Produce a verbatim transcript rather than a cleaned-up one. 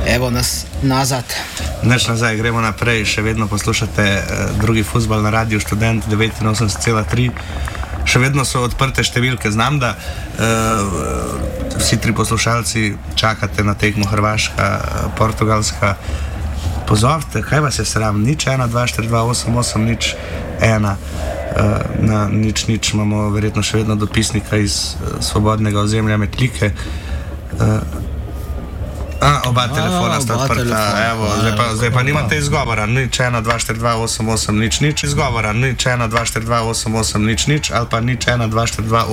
Evo nas nazad. Neč nazaj, gremo naprej, še vedno poslušate uh, drugi fuzbal na Radiu Študent devetinosemdeset cela tri. Še vedno so odprte številke. Znam, da uh, vsi tri poslušalci čakate na tekmo Hrvaška, Portugalska. Pozovite, kaj vas je sram? Nič ena, dva, štiri, dva, osem, osem, nič ena. Uh, na nič, nič imamo verjetno še vedno dopisnika iz uh, svobodnega ozemlja Metlike. Uh, A, oba A, telefona sta oba odprta, telefona. evo, zdaj pa, zdaj pa nimate izgovora, nič ena, dva, štiri, dva, osem, osem, nič, nič, izgovora, nič ena, dva, štiri, dva, osem, osem, nič, nič, ali pa nič ena, dva, štiri, dva,